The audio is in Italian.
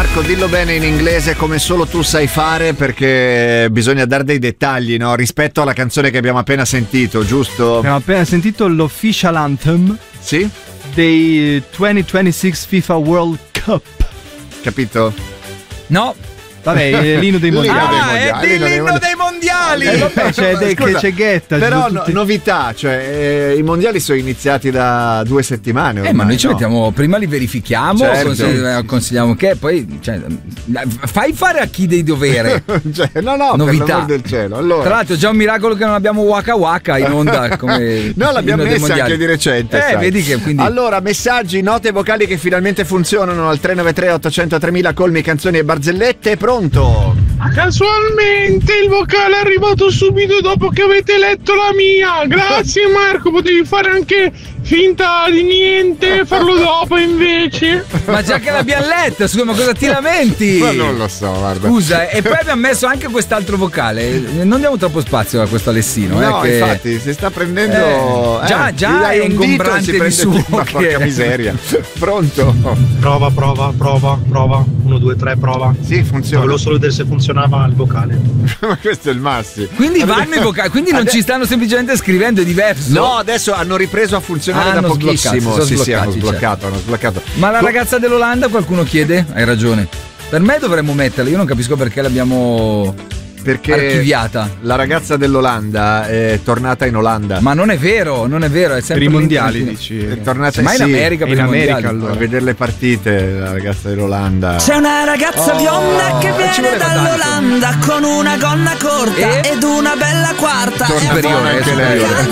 Marco, dillo bene in inglese come solo tu sai fare, perché bisogna dare dei dettagli, no? Rispetto alla canzone che abbiamo appena sentito, giusto? Abbiamo appena sentito l'official anthem. Sì? Dei 2026 FIFA World Cup. Capito? No. Vabbè, l'inno dei mondiali. L'inno dei mondiali. Vabbè, c'è Ghetta. Però novità, cioè i mondiali sono iniziati da 2 settimane ormai, ma noi ci mettiamo, prima li verifichiamo, certo. Consigliamo che poi fai fare a chi dei dovere. Cioè, no, novità per l'amor del cielo. Allora. Tra l'altro è già un miracolo che non abbiamo Waka Waka in onda come no, l'abbiamo messa anche di recente, sai. Vedi che quindi... Allora, messaggi, note vocali che finalmente funzionano al 393 800 3000, colmi, canzoni e barzellette. Pronto? Casualmente il vocale è arrivato subito dopo che avete letto la mia. Grazie Marco, potevi fare anche finta di niente, farlo dopo invece. Ma già che l'abbiamo letta, scusa, ma cosa ti lamenti? Ma non lo so, guarda. Scusa, e poi abbiamo messo anche quest'altro vocale. Non diamo troppo spazio a questo Alessino. No, che... infatti si sta prendendo già è ingombrante di suo. Ma porca miseria. Pronto? Prova 1, 2, 3, prova. Sì, funziona. Volevo solo vedere se funzionava il vocale. Ma questo è il massimo. Quindi vanno i vocali, quindi non ci stanno semplicemente scrivendo, è diverso. No, adesso hanno ripreso a funzionare da pochissimo. Sì, hanno sbloccato. Ma la ragazza dell'Olanda, qualcuno chiede? Hai ragione. Per me dovremmo metterla, io non capisco perché l'abbiamo archiviata. La ragazza dell'Olanda è tornata in Olanda. Ma non è vero, è sempre per i mondiali, dici. È tornata in America per in i America mondiali. allora. A vedere le partite, la ragazza dell'Olanda. C'è una ragazza bionda che viene dall'Olanda con una gonna corta ed una bella quarta. Superiore,